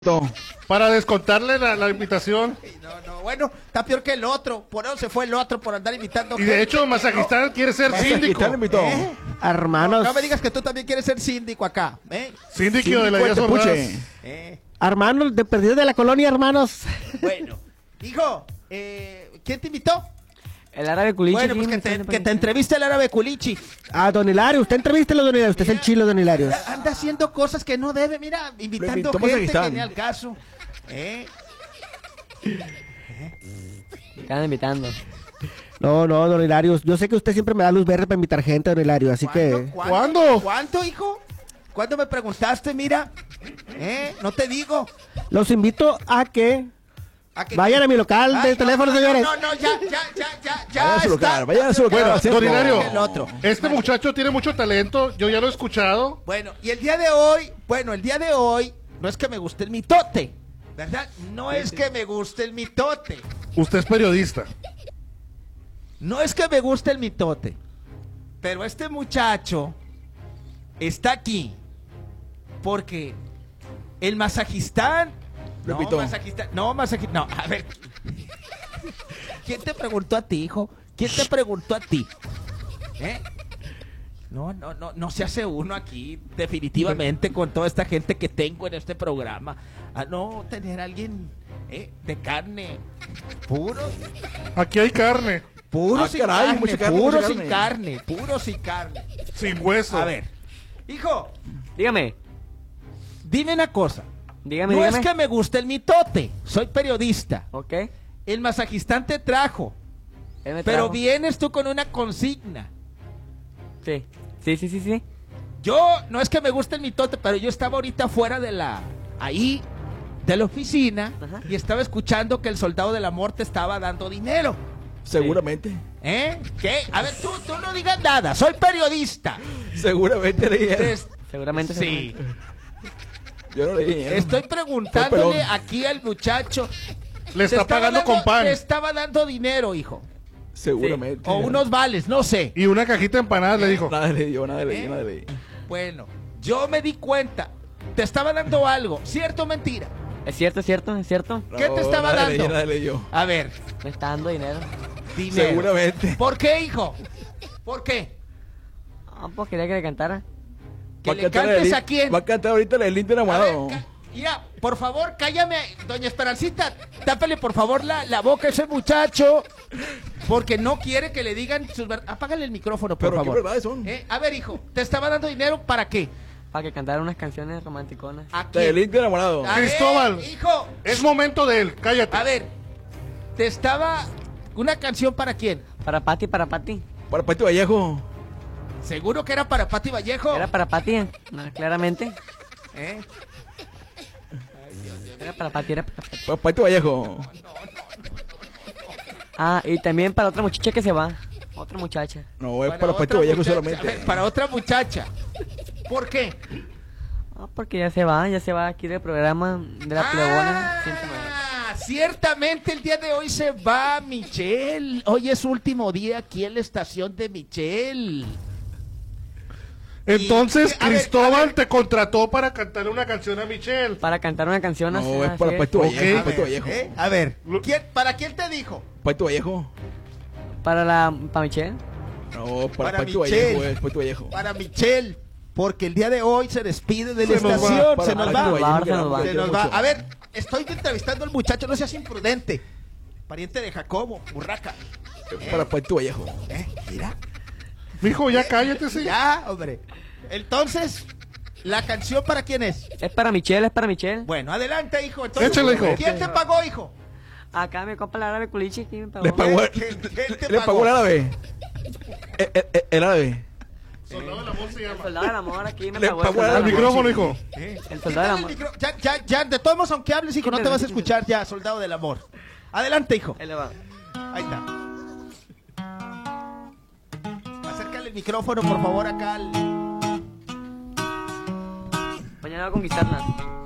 Para descontarle la invitación. No, bueno, está peor que el otro. Por eso se fue el otro, por andar invitando Y de hecho, Masajistán quiere ser síndico. Hermanos. No me digas que tú también quieres ser síndico acá. Síndico de la Díaz Ordaz. Hermanos, de perdidos de la colonia, hermanos. Bueno, hijo, ¿quién te invitó? El árabe culichi. Bueno, pues que te entreviste el árabe culichi. Don Hilario, usted entrevístelo, don Hilario. Usted es el chilo, don Hilario. Anda haciendo cosas que no debe, mira, invitando gente que ni al caso. Están invitando. No, don Hilario. Yo sé que usted siempre me da luz verde para invitar gente, don Hilario, así que... ¿Cuándo? ¿Cuánto, hijo? ¿Cuándo me preguntaste? Mira, no te digo. Los invito a que... Vayan a mi local de teléfono, señores. No, ya Vayan a su local, vayan a su local. Bueno, don Hilario, el otro. este muchacho tiene mucho talento, yo ya lo he escuchado. Bueno, y el día de hoy, no es que me guste el mitote, ¿verdad? No es que me guste el mitote. Usted es periodista. No es que me guste el mitote. Pero este muchacho está aquí porque el Masajistán... No, a ver. ¿Quién te preguntó a ti, hijo? ¿Quién te preguntó a ti? No se hace uno aquí, definitivamente, con toda esta gente que tengo en este programa. A no tener a alguien de carne, puro. Aquí hay carne. Puro sin carne, carne. puro sin carne. Sin hueso. A ver, hijo, Dígame. dime una cosa. Dígame, No dígame. es que me guste el mitote, soy periodista. Ok. El Masajistán te trajo, Él me pero trajo. vienes tú con una consigna. Sí. Sí. Yo, no es que me guste el mitote, pero yo estaba ahorita fuera de la oficina. Ajá. Y estaba escuchando que el soldado del amor te estaba dando dinero. Seguramente. ¿Qué? A ver, tú no digas nada, soy periodista. Seguramente leí. Seguramente. Sí. Yo no leí. Estoy Fue preguntándole pelón. aquí al muchacho. Le está pagando con pan. Te estaba dando dinero, hijo. Seguramente. O unos vales, no sé. Y una cajita de empanadas le dijo. Nada leí, yo nada leí. Bueno, yo me di cuenta. Te estaba dando algo. ¿Cierto o mentira? Es cierto. ¿Qué te estaba nada dando? Nada leí yo. A ver, Me está dando dinero. dinero. Seguramente. ¿Por qué, hijo? ¿Por qué? Pues quería que le cantara. ¿Que Va a le cantar cantes el- a quién? Va a cantar ahorita el link de A ver, enamorado. mira, por favor, cállame. Doña Esperancita, tápale por favor la boca a ese muchacho. Porque no quiere que le digan sus verdades. Apágale el micrófono, por Pero qué favor. verdades son. A ver, hijo, te estaba dando dinero ¿para qué? Para que cantara unas canciones romanticonas. ¿A El quién? link de enamorado. A ver, Cristóbal. hijo, Es momento de él, cállate. a ver, te estaba... ¿Una canción para quién? Para Pati. Para Patio Vallejo. ¿Seguro que era para Pati Vallejo? Era para Pati. No, claramente. ¿Eh? Era para Pati. Para Patio Vallejo. Y también para otra muchacha que se va. Otra muchacha. No, es Para para otra Patio Vallejo muchacha. solamente. A ver, para otra muchacha. ¿Por qué? Porque ya se va aquí del programa de la Plebona 109. Ciertamente el día de hoy se va Michelle. Hoy es su último día aquí en la estación de Michelle. Entonces, a ver, Cristóbal te contrató para cantarle una canción a Michelle. Para cantar una canción así. No, es para Patio Ok. Vallejo. A Patio ver, Vallejo. a ver, ¿para quién te dijo? Patio Vallejo. Para Michelle. No, para Para Patio Michelle. Vallejo. Es Patio Vallejo. Para Michelle, porque el día de hoy se despide de la Se nos va, estación. para Se nos Patio va. Vallejo, que Se nos la va. Se quiero nos va. mucho. A ver, estoy entrevistando al muchacho, no seas imprudente. Pariente de Jacobo, burraca. Para Patio Vallejo. Mira. Mijo, ya cállate, sí. Ya, hombre. Entonces, ¿la canción para quién es? Es para Michelle. Bueno, adelante, hijo. Entonces, Échale, hijo. ¿quién te pagó, hijo? Acá mi compa el árabe culichi aquí me pagó. Le pagó, ¿Quién te le pagó el árabe. El árabe. Soldado del amor se El llama. soldado del amor aquí me Le pagó. pagó el soldado Al del amor. micrófono, hijo. El soldado del amor. Ya, de todos modos, aunque hables, hijo, no te vas a escuchar ya, soldado del amor. Adelante, hijo. Ahí le va. Ahí está. Acércale el micrófono, por favor, acá al... Mañana va a conquistarla.